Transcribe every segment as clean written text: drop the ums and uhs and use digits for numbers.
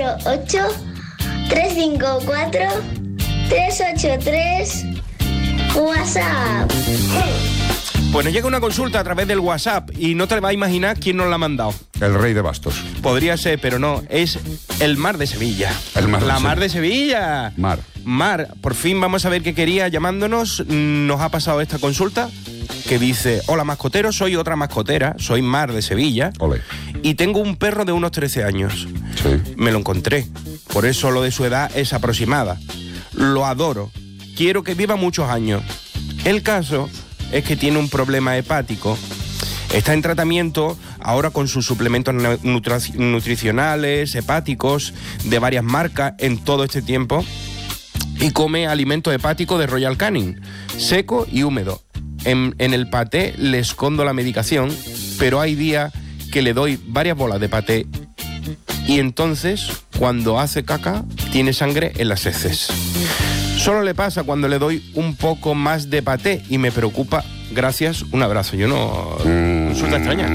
608-354-383 WhatsApp. Pues nos llega una consulta a través del WhatsApp y no te vas a imaginar quién nos la ha mandado. El rey de bastos. Podría ser, pero no, es el Mar de Sevilla. La Mar de Sevilla. Mar, por fin vamos a ver qué quería llamándonos. Nos ha pasado esta consulta que dice: hola mascotero, soy otra mascotera, soy Mar de Sevilla. Olé. Y tengo un perro de unos 13 años. Sí. Me lo encontré, por eso lo de su edad es aproximada. Lo adoro, quiero que viva muchos años. El caso es que tiene un problema hepático. Está en tratamiento ahora con sus suplementos nutricionales, hepáticos, de varias marcas en todo este tiempo. Y come alimento hepático de Royal Canin, seco y húmedo. En el paté le escondo la medicación, pero hay días que le doy varias bolas de paté y entonces, cuando hace caca, tiene sangre en las heces. Solo le pasa cuando le doy un poco más de paté y me preocupa. Gracias, un abrazo. Yo no... Consulta extraña.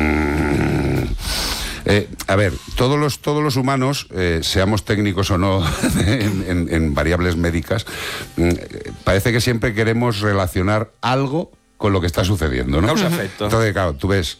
A ver, todos los humanos, seamos técnicos o no en variables médicas, parece que siempre queremos relacionar algo con lo que está sucediendo, ¿no? Causa-efecto. Entonces, claro, tú ves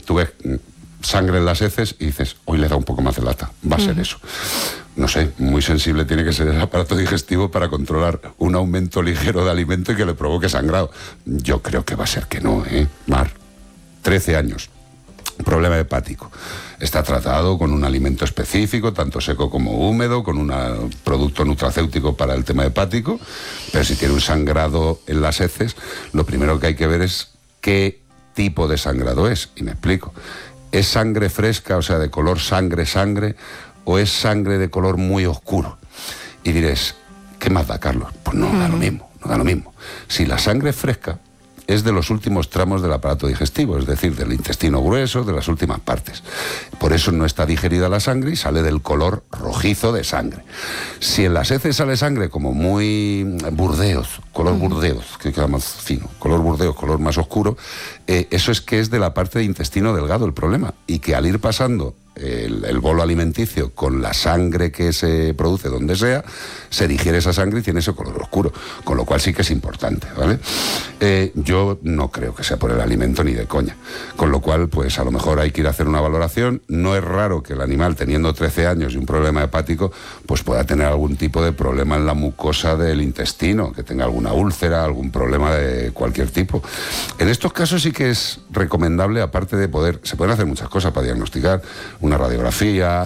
sangre en las heces y dices, hoy le da un poco más de lata, va a ser eso. No sé, muy sensible tiene que ser el aparato digestivo para controlar un aumento ligero de alimento y que le provoque sangrado. Yo creo que va a ser que no, Mar. 13 años. Problema hepático. Está tratado con un alimento específico, tanto seco como húmedo, con un producto nutracéutico para el tema hepático, pero si tiene un sangrado en las heces, lo primero que hay que ver es qué tipo de sangrado es, y me explico. ¿Es sangre fresca, o sea, de color sangre, o es sangre de color muy oscuro? Y diréis, ¿qué más da, Carlos? Pues no da lo mismo. Si la sangre es fresca, es de los últimos tramos del aparato digestivo, es decir, del intestino grueso, de las últimas partes. Por eso no está digerida la sangre y sale del color rojizo de sangre. Si en las heces sale sangre como muy burdeos, color burdeos, que queda más fino, color burdeos, color más oscuro, eso es que es de la parte de intestino delgado el problema, y que al ir pasando el bolo alimenticio con la sangre que se produce donde sea, se digiere esa sangre y tiene ese color oscuro, con lo cual sí que es importante, ¿vale? Yo no creo que sea por el alimento ni de coña, con lo cual pues a lo mejor hay que ir a hacer una valoración. No es raro que el animal, teniendo 13 años y un problema hepático, pues pueda tener algún tipo de problema en la mucosa del intestino, que tenga alguna úlcera, algún problema de cualquier tipo. En estos casos sí que es recomendable, aparte de se pueden hacer muchas cosas para diagnosticar: una radiografía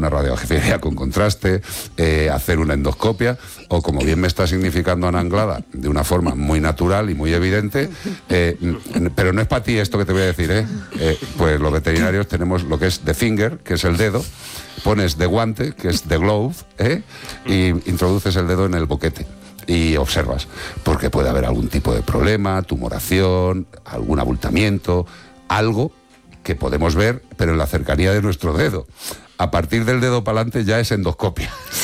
con contraste, hacer una endoscopia, o como bien me está significando Ana Anglada, de una forma muy natural y muy evidente, pero no es para ti esto que te voy a decir, pues los veterinarios tenemos lo que es the finger, que es el dedo, pones the guante, que es the glove, y introduces el dedo en el boquete y observas, porque puede haber algún tipo de problema, tumoración, algún abultamiento, algo que podemos ver, pero en la cercanía de nuestro dedo. A partir del dedo para adelante ya es endoscopia.